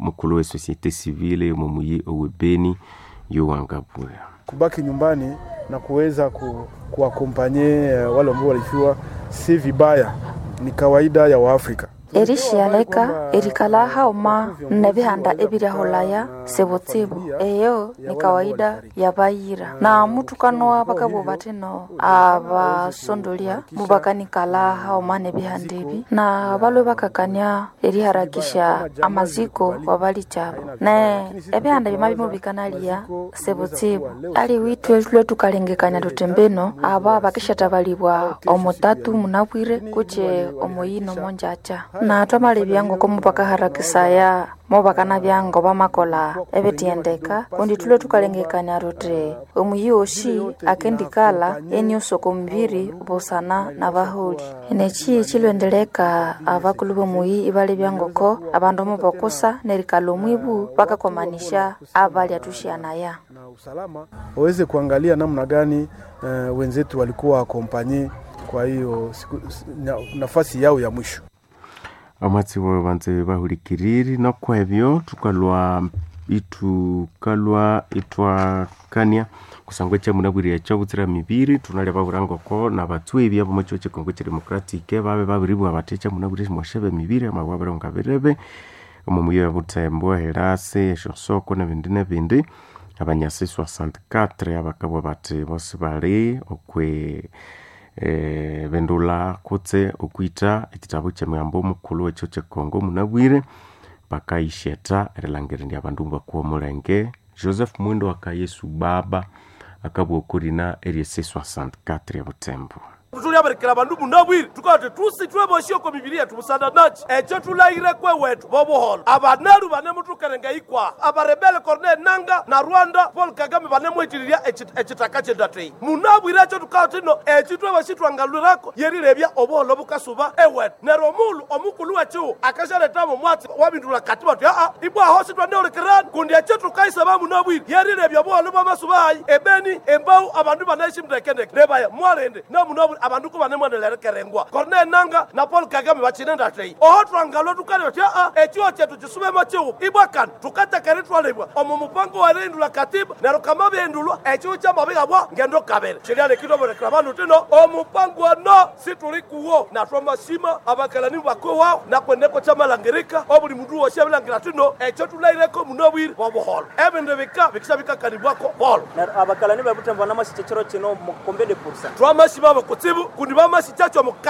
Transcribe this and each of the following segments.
mukulu wa societe civile mumuyi owebeni Yowangabura. Kubaki nyumbani na kuweza kuwakompanye wale ambao walifiwa si vibaya, ni kawaida ya Waafrika. Erishialeka erikala hauma nebihanda ebiryaholaya sebotsibu eyo ni kawaida ya bayira na mutukano bakabo batino abasondolia mubakanikala hauma nebihandebi na balwe bakakanya eriharakisha amaziko wabali chabo na ebihanda bimabi mubikanalia sebotsibu ali witwe tule tukalengekanya tutembeno aba bakishatabalibwa omutatu munabwire kuche omoyino monjacha na twamale byango ko mupaka harakisaya mobakana byango bamakola ebetiendeka kundi tule tukalengekanya rote omuyoshi akendikala enyosoko mbiri bosana na baholi enechi chilwendeleka abakulubo muyi ibale byango ko abandu mobokosa nerikalo mwibu bakakomanisha abali atushiana ya na usalama waweze kuangalia namna gani wenzetu walikuwa akompanye kwa hiyo nafasi yao ya mwisho. Amatsi wa banze bahulikiriri no kwebyo tukalwa itwakania kusangwe cha munabwiri yacho butsira mibiri tunale baburangoko na batwebi abo mucho Kongo Democratique babe babiribu abatecha munabwiri moshebe mibiri amabwabaronga berebe omumuyo yabutembo herase shosoko na bindi abanyase 64 abakabo bate bose bari okwe vendula kutse okuita ekitabo kya myambo mukulu echo kya Kongo munabwire bakaisheta erelangere ndi abandu bakuwa mulenge Joseph Mwindo akayesu baba akabwokurina eriese 64 ya butembo tutulia barikira bandu munabwire tukate tusi tweboshyo ko bibiliya tubusanda nachi echo tulaire kwe wetu boboholo abaneru banemutukerenga ikwa abarebele Corneille Nanga na Rwanda Paul Kagame banemwitiriria ekitaka cyedatei munabwire echo tukate no echo twebashitwangalurako yerirebya oboholo bukasuba ewetu nero mulu omukulu wecho akashaleta mu mwati wabindula katiba ibwa hosi twaneolekerana kundi echo tukaisa ba munabwire yerirebya oboholo bamasubayi ebeni embau abandu banashimdekendeke rebaya mwalende na munabwire abanduko banemwanelere kerengwa Corneille Nanga na Paul Kagame bachinenda tei oho twangalo tukale ekyo cyetu kisubema cyo ibakana tukatakare twalebwa omumupango wa rendula katiba nero kama bendulwa ekyo cyamabiga bwa ngendo kabere kirale kitobore krabandu tino omupango no situlikuwo na twamashima abakalani bakowa na kwendeko chamalangirika obuli mundu woshebelangira tino ekyo tulaireko munobwire boboholo ebende bikisabika kanibwako polo na abakalani babutembo na masichero kino mukombe de pourcent twamashima bakotsibu kundi bamasichacho mu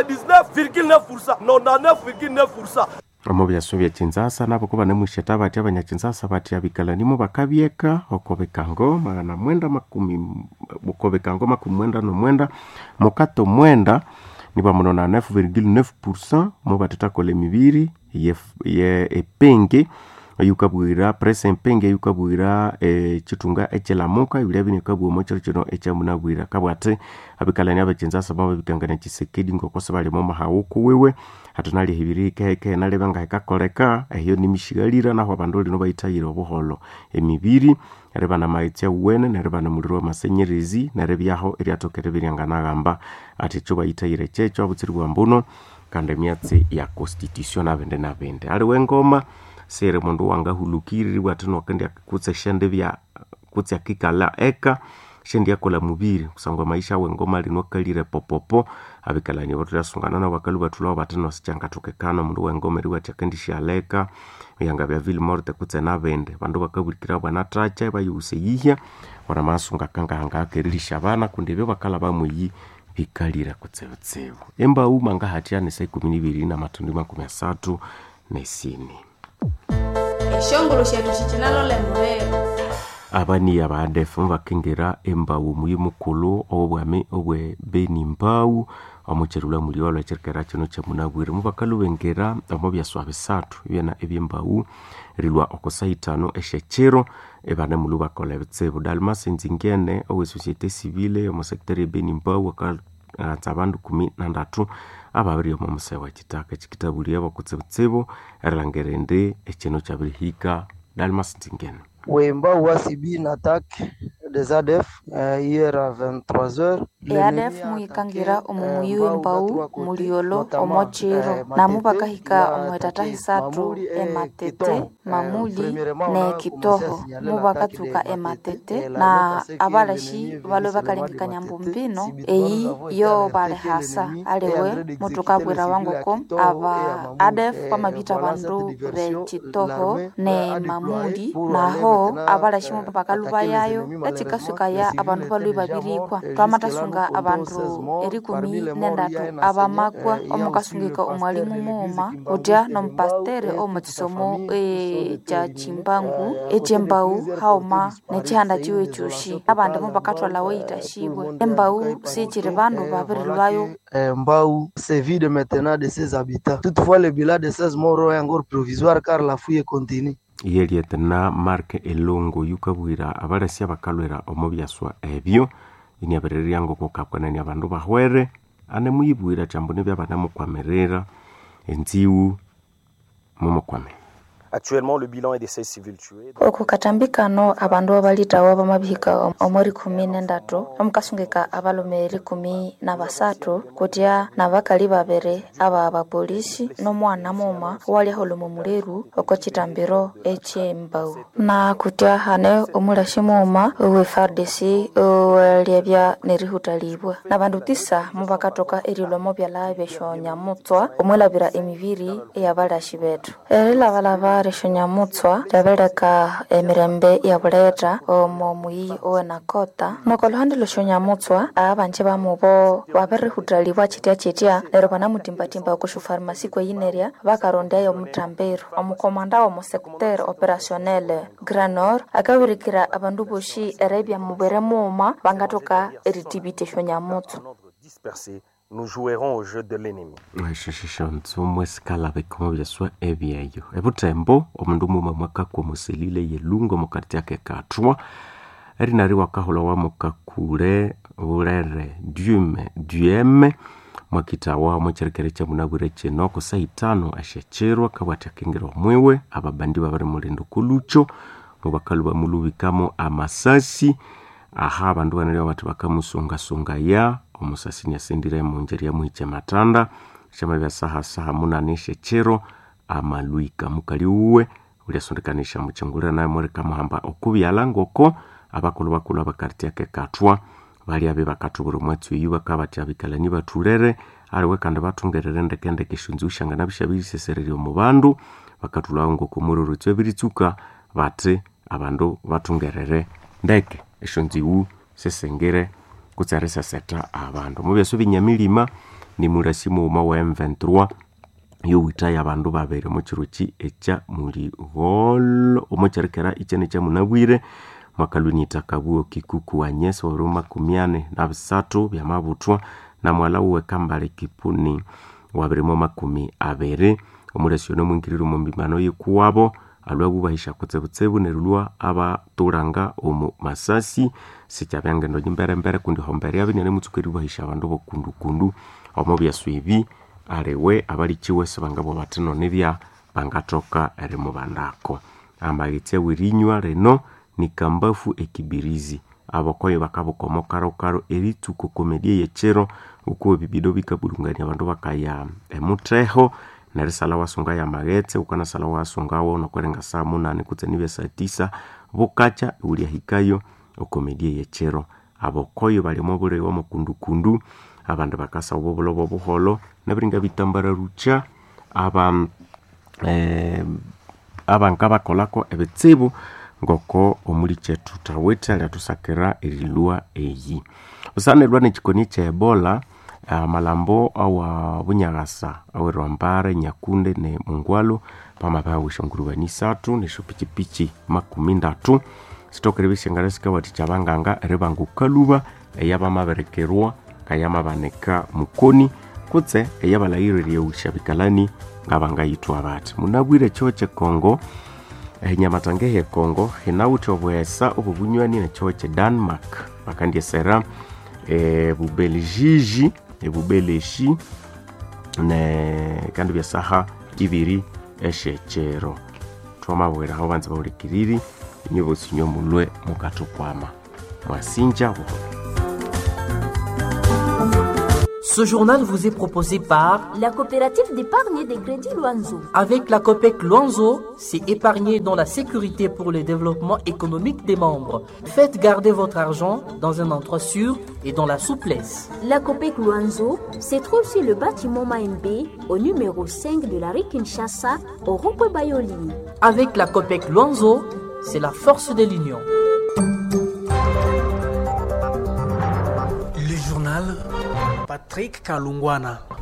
99,9% 99,9%. Omobya Soviet Kinzasa nabo kuba nemusheta bati abanyakinzasa bati abikalanimo bakabyeka okobekango magana mwenda makumi okobekango makumwenda no mwenda mokato mwenda niba muno na 9,9% mo batata kole mibiri ye epenge yukabwira press empenge yukabwira chitunga echelamuka yule kabwo mochero chino echamunabwira kabwate abikalani abakinzasa baba bikangana chisekedi ngokose bali mo mahawuko wewe hatunali hibiri keke nalebanga ikakoleka eyo nimishigalira naho abandoli no bayitayira obuholo emibiri areba na maitya uwene nareba na muliro masenyerezi narebyaho eriatokere biryangana gamba ati cyo bayitayira checho abutsirwa mbuno kande myatsi ya constitution abende nabende ali wengoma sere mundu wanga hulukiri watino kandi akutse shende bya kutse akikala eka shendi yakola mubiri kusangwa maisha wengoma linokalire popopo abikalani batula sungana na bakalu batula batino sichanga tokekana mundu wengoma riwa chakandisha aleka yanga bya ville morte kutse nabende bandu bakabulikira bwana tracha bayuse yihya ora masunga kanga hanga akerilisha bana kundebe bakala bamuyi bikalira kutsebetsebo emba umanga hatiane sai 12 na matundi 13 nesini Eshongolo shetu chichinalo lemurero abani abadefu bakengera embawu muyimukulu obwami obwe beni mbawu amucherula muliwalo cherkera kino chamunabwire mubakalu bengera amobya swabe satu yena ebyembawu rilwa okosaitano eshechero ebane muluba kolebetsebo dalmas nzingene owe societe civile omo secteur beni mbawu akabandu 13 ababiri omo musewa kitaka chikitabuli yabo kutsebo erlangerende echeno chabirihika dalmas nzingene Wemba wasibi une attaque des ADF hier à 23h EADF muikangira omumuyu embau muliolo omochiro na mubakahika omwetatahi satu ematete mamuli ne kitoho mubakatuka ematete na abalashi balwe bakalengekanya mbumbino eyi yo bale hasa alewe mutukabwira wangu ko aba ADF pamabita bandu be kitoho ne mamuli naho abalashi mubakaluba yayo etikasuka ya abantu balwe babirikwa twamatasunga abantu erikumi nendatu abamakwa omukasungika omwalimu muoma kutya nompastere omukisomo cha chimbangu echembau hauma nechihanda chiwe chushi abantu mubakatwala weitashibwe embau sichiri bandu babirilwayo Mbau se vide maintenant de ses habitants. Toutefois, le bilan de 16 morts est encore provisoire car la fouille continue. Yelietana Mark Elongo yukabwira abalasi abakalwera omubyaswa ebyo inyabereri ngo kokapwana abantu bahwere ane muyibwira chambo ne byabana mukwamerera enziwu mumukwame. Actuellement, le bilan est de 16 civils tués. Okukatambikano abantu abalitawo bamabihika omori 13 omukasungika abalume 13 kutya nabakali babere aba abapolisi nomwana moma wali holomo muleru okokitambiro echembau na kutya hane omulashi moma we FARDC lyebya nerihutalibwa nabandu 9 mubakatoka erilomo byala beshonya mutwa omwelabira emibiri eyabalashi betu erilabalaba reshonya mutswa tabeleka emirembe ya buleta omumuyi owenakota nokolohandi loshonya mutswa abanje bamubo waberihutaliwa chitya lero banamutimbatimba kushu farmasi kwa ineria bakarondayo mutambero omukomanda wa secteur opérationnel Granor akawirikira abandu boshi erebya mubere muma bangatoka eritibite shonya mutswa nous jouerons au jeu de l'ennemi. Shishonzo mweskala bekomo byaswa ebyeyo. Ebutembo omundu muma mwaka kwa muselile yelungo mukati yake katwa. Erinari wakahola wa mukakure urere dueme mwakitawa mwecherekere cha munagure chenoko saitano ashechirwa kabati akengero mwewe ababandi babari mulindo kulucho mubakaluba mulubikamo amasasi aha bandu banali bati bakamusunga ya omusasi nyasendire munjeri ya muhiche matanda chama bya saha munanishe chero amaluika mukali uwe ulyasondekanisha muchengura naye muri kamuhamba okubyala ngoko abakulu abakarti yake katwa bali abe bakatubura mwatsu yuba kabati abikalani baturere ariwe kandi batungerere ndekende kishunzi ushangana bishabiseserero mu bandu bakatulawo ngoko muri rutwe biritsuka bate abandu batungerere ndeke eshunzi u sesengere kutsarisa seta abantu mubyeso binyamilima ni murasimu uma wa M23 yuwita yabandu babere mu kiruki echa muri gol omucherekera ichene cha munabwire makaluni takabuo kikuku wa nyeso oruma 13 bya mabutwa na mwala uwe kambale kipuni wabirimo 20 omurasiyo mwingiriro mu mbimano yikuwabo alwabu bahisha kutsebutsebu nerulwa aba turanga omu masasi sichabyanga ndo jimbere kundi hombere yabi ne mutsukiri bahisha abandu bokundu omo byaswibi arewe abali chiwese bangabo batino nebya bangatoka eri mu bandako amagitse wirinywa reno ni kambafu ekibirizi abakoye bakabukomo karo erituko komedie yechero uko bibido bikabulunganya abandu bakaya emutreho narisala wasunga ya magetse ukana sala wasunga wo nokwerenga saa 8 kutsenibe saa 9 bukacha uli hikayo okomedie yechero abokoyo bali mobure wo mukundu abandu bakasa obobulobo buholo nabiringa bitambara rucha abankaba kolako ebetsibu ngoko omuli chetu taweta latusakira erilua eyi usanelwa ne chikoni cha Ebola malambo awa bunyagasa awe rwambare nyakunde ne mungwalo pamaba wishongurubani 3 ne shopichipichi 13 sitokerebishe ngaresika wati chabanganga rebangu kaluba eyaba maberekerwa kayama baneka mukoni kutse eyaba laire ushabikalani ngabanga yitwa bati munabwire choche Kongo nyamatangehe Kongo hinauto bwesa ubunywani na choche Denmark bakandie sera Bubelgiji ebubeleshi ne kandi bya saha ibiri eshechero twamabwera aho banze bawurikiriri inyobo sinyomulwe mukatukwama mwasinja bo Ce journal vous est proposé par la coopérative d'épargne et de crédit Luanzo. Avec la COPEC Luanzo, c'est épargner dans la sécurité pour le développement économique des membres. Faites garder votre argent dans un endroit sûr et dans la souplesse. La COPEC Luanzo se trouve sur le bâtiment Maembe au numéro 5 de la rue Kinshasa au rond-point Bayoli. Avec la COPEC Luanzo, c'est la force de l'union. Le journal Patrick Kalungwana.